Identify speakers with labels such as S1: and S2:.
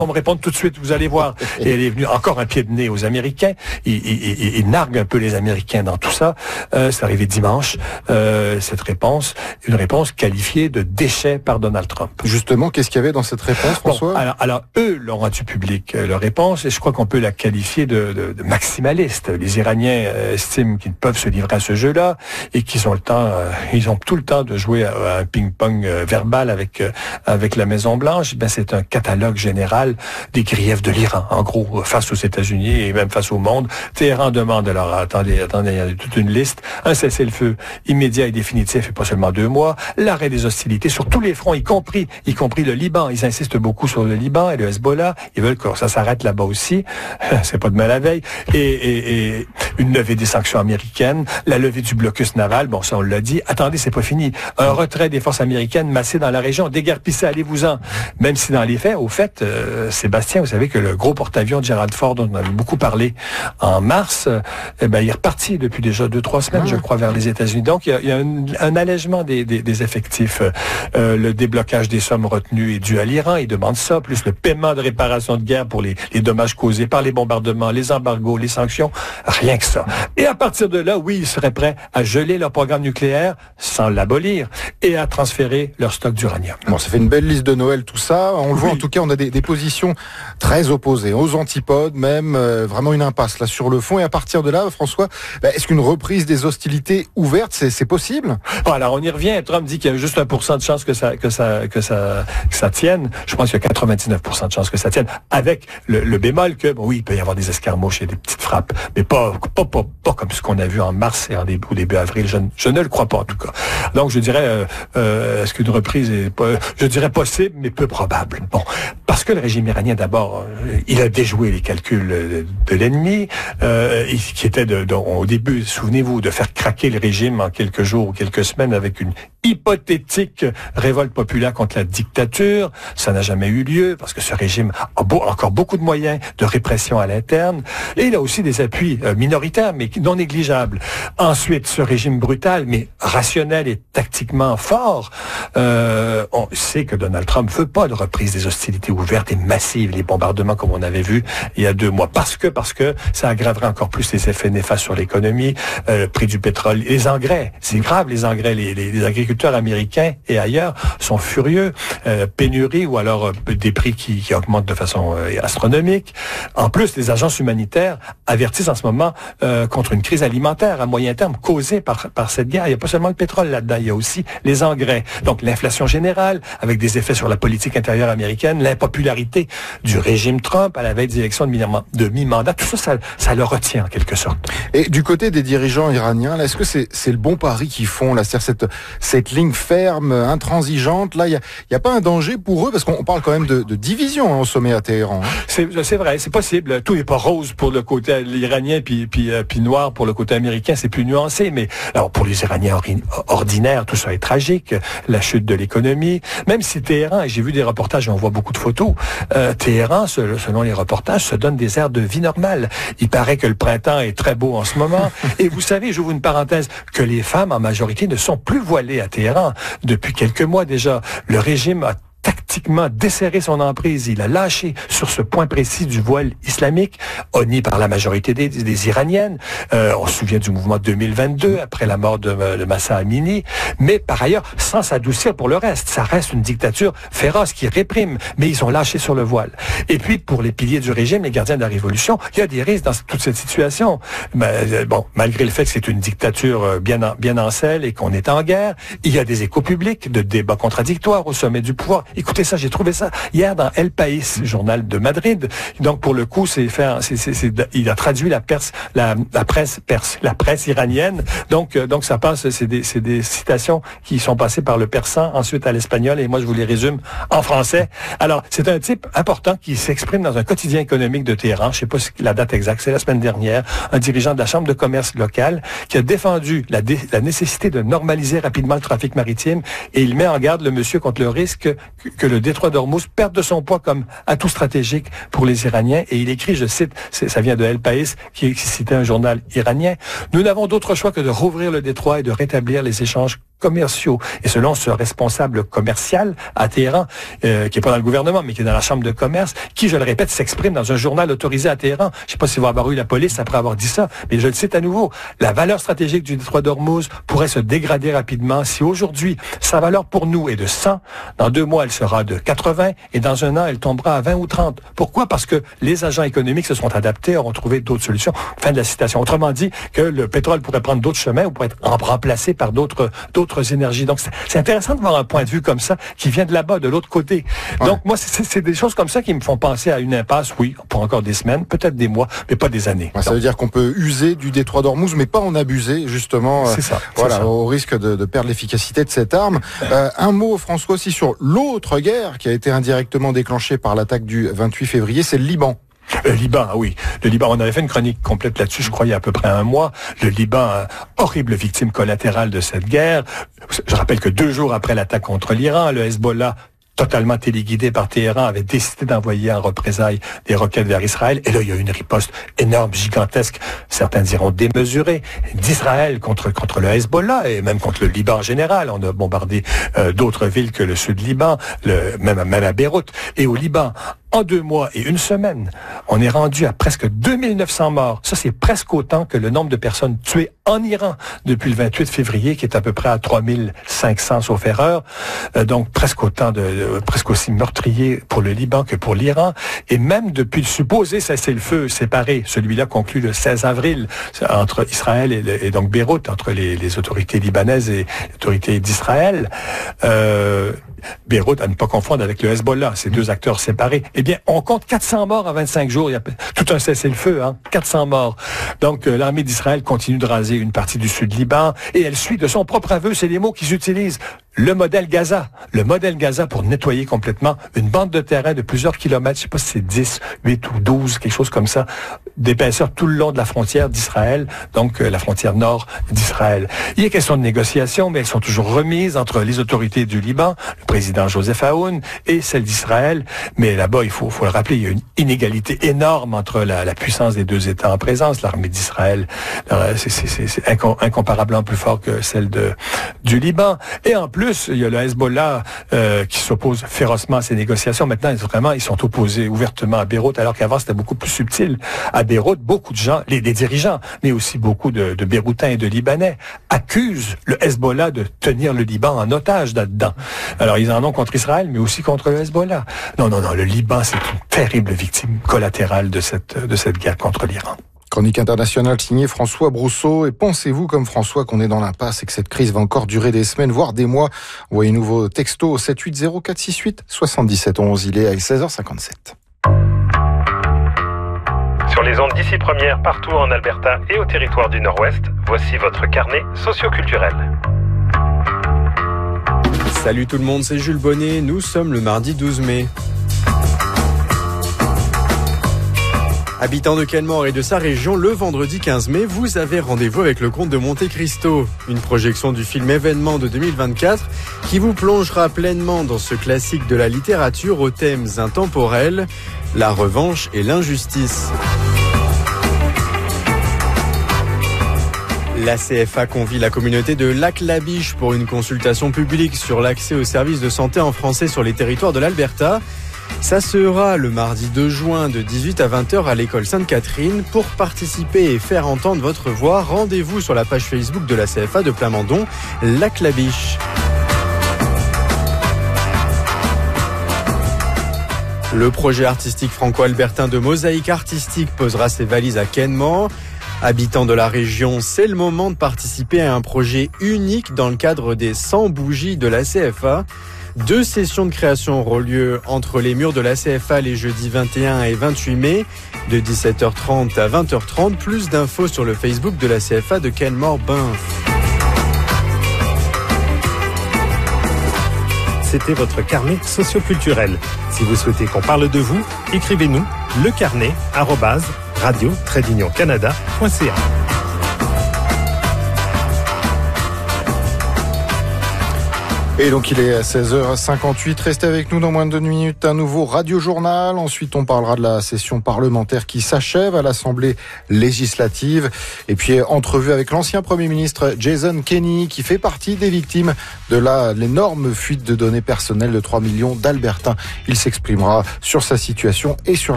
S1: On me répond tout de suite, vous allez voir. Et elle est venue encore un pied de nez aux Américains. Il nargue un peu les Américains dans tout ça. C'est arrivé dimanche, cette réponse. Une réponse qualifiée de déchet par Donald Trump.
S2: Justement, qu'est-ce qu'il y avait dans cette réponse, François?
S1: Bon, alors, eux l'ont rendu public, leur réponse, et je crois qu'on peut la qualifier de maximaliste. Les Iraniens estiment qu'ils peuvent se livrer à ce jeu-là et qu'ils ont le temps, ils ont tout le temps de jouer à un ping-pong verbal avec la Maison-Blanche. Ben, c'est un catalogue général des griefs de l'Iran. En gros, face aux États-Unis et même face au monde, Téhéran demande, alors attendez, il y a toute une liste, un cessez-le-feu immédiat et définitif et pas seulement 2 mois, l'arrêt des hostilités sur tous les fronts, y compris le Liban. Ils insistent beaucoup sur le Liban et le Hezbollah. Ils veulent que ça s'arrête là-bas aussi. C'est pas demain la veille. Et une levée des sanctions américaines, la levée du blocus naval, bon, ça on l'a dit. Attendez, c'est pas fini. Un retrait des forces américaines massées dans la région. Déguerpissez, allez-vous-en. Même si dans les faits, au fait, Sébastien, vous savez que le gros porte-avions de Gerald Ford, dont on avait beaucoup parlé en mars, il est reparti depuis déjà 2-3 semaines, je crois, vers les États-Unis. Donc, il y a un allègement des effectifs. Le déblocage des sommes retenues est dû à l'Iran. Il demande ça, plus le paiement de réparation de guerre pour les dommages causés par les bombardements, les embargos, les sanctions. Rien que ça. Et à partir de là, oui, ils seraient prêts à geler leur programme nucléaire sans l'abolir et à transférer leur stock d'uranium.
S2: Bon, ça fait une belle liste de Noël, tout ça. On le voit, en tout cas, on a des positions très opposées, aux antipodes, même vraiment une impasse là sur le fond. Et à partir de là, François, est-ce qu'une reprise des hostilités ouvertes, c'est possible?
S1: Bon, alors on y revient. Trump dit qu'il y a juste 1% de chance que ça tienne. Je pense qu'il y a 99% de chance que ça tienne. Avec le bémol que, bon, oui, il peut y avoir des escarmouches et des petites frappes, mais pas comme ce qu'on a vu en mars et au début avril. Je ne le crois pas, en tout cas. Donc, je dirais, est-ce qu'une reprise est pas, je dirais possible, mais peu probable. Bon. Parce que le régime iranien, d'abord, il a déjoué les calculs de l'ennemi, qui était au début, souvenez-vous, de faire craquer le régime en quelques jours ou quelques semaines avec une hypothétique révolte populaire contre la dictature. Ça n'a jamais eu lieu parce que ce régime a encore beaucoup de moyens de répression à l'interne et il a aussi des appuis minoritaires mais non négligeables. Ensuite, ce régime brutal mais rationnel et tactiquement fort, on sait que Donald Trump veut pas de reprise des hostilités ouvertes et massives, les bombardements comme on avait vu il y a 2 mois parce que ça aggraverait encore plus les effets néfastes sur l'économie, le prix du pétrole, les engrais, c'est grave les engrais, les agriculteurs américains et ailleurs sont furieux, pénurie ou alors des prix qui augmentent de façon astronomique. En plus, les agences humanitaires avertissent en ce moment contre une crise alimentaire à moyen terme causée par cette guerre. Il n'y a pas seulement le pétrole là-dedans, il y a aussi les engrais. Donc l'inflation générale, avec des effets sur la politique intérieure américaine, l'impopularité du régime Trump à la veille des élections de mi-mandat, tout ça le retient en quelque sorte.
S2: Et du côté des dirigeants iraniens, là, est-ce que c'est le bon pari qu'ils font là, c'est-à-dire cette ligne ferme, intransigeante, là, il y a pas un danger pour eux parce qu'on parle quand même de division au sommet à Téhéran.
S1: C'est vrai, c'est possible. Tout n'est pas rose pour le côté iranien puis noir pour le côté américain, c'est plus nuancé. Mais alors pour les Iraniens ordinaires, tout ça est tragique. La chute de l'économie, même si Téhéran, et j'ai vu des reportages, et on voit beaucoup de photos. Téhéran, selon les reportages, se donne des airs de vie normale. Il paraît que le printemps est très beau en ce moment. Et vous savez, j'ouvre une parenthèse, que les femmes en majorité ne sont plus voilées à Téhéran depuis quelques mois déjà. Le régime a tactiquement desserré son emprise. Il a lâché sur ce point précis du voile islamique, honni par la majorité des Iraniennes. On se souvient du mouvement 2022, après la mort de Mahsa Amini. Mais par ailleurs, sans s'adoucir pour le reste. Ça reste une dictature féroce qui réprime. Mais ils ont lâché sur le voile. Et puis, pour les piliers du régime, les gardiens de la révolution, il y a des risques dans toute cette situation. Mais, bon, malgré le fait que c'est une dictature bien en selle et qu'on est en guerre, il y a des échos publics de débats contradictoires au sommet du pouvoir. Écoutez ça, j'ai trouvé ça hier dans El País, journal de Madrid. Donc pour le coup, il a traduit la presse iranienne. Donc ça passe, c'est des citations qui sont passées par le persan, ensuite à l'espagnol, et moi je vous les résume en français. Alors c'est un type important qui s'exprime dans un quotidien économique de Téhéran. Je sais pas la date exacte, c'est la semaine dernière. Un dirigeant de la chambre de commerce locale qui a défendu la nécessité de normaliser rapidement le trafic maritime, et il met en garde le monsieur contre le risque que le détroit d'Ormuz perde de son poids comme atout stratégique pour les Iraniens. Et il écrit, je cite, ça vient de El País, qui citait un journal iranien, « Nous n'avons d'autre choix que de rouvrir le détroit et de rétablir les échanges commerciaux. Et selon ce responsable commercial à Téhéran, qui est pas dans le gouvernement, mais qui est dans la chambre de commerce, qui, je le répète, s'exprime dans un journal autorisé à Téhéran. Je sais pas si vous avez eu la police après avoir dit ça, mais je le cite à nouveau. La valeur stratégique du détroit d'Ormuz pourrait se dégrader rapidement si aujourd'hui, sa valeur pour nous est de 100, dans 2 mois, elle sera de 80, et dans 1 an, elle tombera à 20 ou 30. Pourquoi? Parce que les agents économiques se sont adaptés, auront trouvé d'autres solutions. Fin de la citation. Autrement dit, que le pétrole pourrait prendre d'autres chemins ou pourrait être remplacé par d'autres énergies. Donc, c'est intéressant de voir un point de vue comme ça qui vient de là-bas, de l'autre côté. Ouais. Donc, moi, c'est des choses comme ça qui me font penser à une impasse, oui, pour encore des semaines, peut-être des mois, mais pas des années.
S2: Ouais, ça veut dire qu'on peut user du détroit d'Ormuz, mais pas en abuser, justement.
S1: C'est ça.
S2: Voilà,
S1: ça.
S2: Au risque de perdre l'efficacité de cette arme. Un mot, François, aussi sur l'autre guerre qui a été indirectement déclenchée par l'attaque du 28 février, c'est le Liban.
S1: Le Liban, oui. Le Liban, on avait fait une chronique complète là-dessus, je crois, il y a à peu près 1 mois. Le Liban, horrible victime collatérale de cette guerre. Je rappelle que 2 jours après l'attaque contre l'Iran, le Hezbollah, totalement téléguidé par Téhéran, avait décidé d'envoyer en représailles des roquettes vers Israël. Et là, il y a eu une riposte énorme, gigantesque, certains diront démesurée, d'Israël contre le Hezbollah et même contre le Liban en général. On a bombardé d'autres villes que le sud Liban, même à Beyrouth. Et au Liban, en 2 mois et 1 semaine, on est rendu à presque 2900 morts. Ça, c'est presque autant que le nombre de personnes tuées en Iran depuis le 28 février, qui est à peu près à 3500 sauf erreur. Donc, presque aussi meurtrier pour le Liban que pour l'Iran. Et même depuis le supposé cessez-le-feu séparé, celui-là conclu le 16 avril, entre Israël et donc Beyrouth, entre les autorités libanaises et les autorités d'Israël, Beyrouth, à ne pas confondre avec le Hezbollah, ces 2 acteurs séparés. Eh bien, on compte 400 morts en 25 jours. Il y a tout un cessez-le-feu, 400 morts. Donc, l'armée d'Israël continue de raser une partie du sud Liban et elle suit de son propre aveu, c'est les mots qu'ils utilisent, le modèle Gaza. Le modèle Gaza pour nettoyer complètement une bande de terrain de plusieurs kilomètres, je sais pas si c'est 10, 8 ou 12, quelque chose comme ça, d'épaisseur tout le long de la frontière d'Israël, donc la frontière nord d'Israël. Il y a question de négociations, mais elles sont toujours remises entre les autorités du Liban, le président Joseph Aoun, et celle d'Israël. Mais là-bas, il faut le rappeler, il y a une inégalité énorme entre la puissance des 2 États en présence. L'armée d'Israël, c'est incomparablement plus fort que celle du Liban. Et en plus, il y a le Hezbollah qui s'oppose férocement à ces négociations. Maintenant, ils sont opposés ouvertement à Beyrouth, alors qu'avant, c'était beaucoup plus subtil. À Beyrouth, beaucoup de gens, les dirigeants, mais aussi beaucoup de Beyrouthins et de Libanais, accusent le Hezbollah de tenir le Liban en otage là-dedans. Alors, ils en ont contre Israël, mais aussi contre le Hezbollah. Non, le Liban, c'est une terrible victime collatérale de cette guerre contre l'Iran.
S2: Chronique internationale signée François Brousseau. Et pensez-vous, comme François, qu'on est dans l'impasse et que cette crise va encore durer des semaines, voire des mois? Envoyez nouveau texto au 780 468 77 11. Il est à 16h57.
S3: Sur les ondes d'ici première, partout en Alberta et au territoire du Nord-Ouest, voici votre carnet socioculturel.
S4: Salut tout le monde, c'est Jules Bonnet. Nous sommes le mardi 12 mai. Habitant de Kenmore et de sa région, le vendredi 15 mai, vous avez rendez-vous avec le Comte de Monte Cristo, une projection du film Événement de 2024 qui vous plongera pleinement dans ce classique de la littérature aux thèmes intemporels, la revanche et l'injustice. La CFA convie la communauté de Lac-la-Biche pour une consultation publique sur l'accès aux services de santé en français sur les territoires de l'Alberta. Ça sera le mardi 2 juin de 18 à 20h à l'école Sainte-Catherine. Pour participer et faire entendre votre voix, rendez-vous sur la page Facebook de la CFA de Plamondon, Lac-la-Biche. Le projet artistique franco-albertain de mosaïque artistique posera ses valises à Kenmore. Habitants de la région, c'est le moment de participer à un projet unique dans le cadre des 100 bougies de la CFA. 2 sessions de création auront lieu entre les murs de la CFA les jeudis 21 et 28 mai, de 17h30 à 20h30. Plus d'infos sur le Facebook de la CFA de Kenmore-Banff.
S5: C'était votre carnet socioculturel. Si vous souhaitez qu'on parle de vous, écrivez-nous lecarnet@radio-canada.ca.
S2: Et donc il est 16h58, restez avec nous dans moins de 2 minutes, un nouveau radio-journal. Ensuite on parlera de la session parlementaire qui s'achève à l'Assemblée législative. Et puis entrevue avec l'ancien Premier ministre Jason Kenney qui fait partie des victimes de l'énorme fuite de données personnelles de 3 millions d'Albertains. Il s'exprimera sur sa situation et sur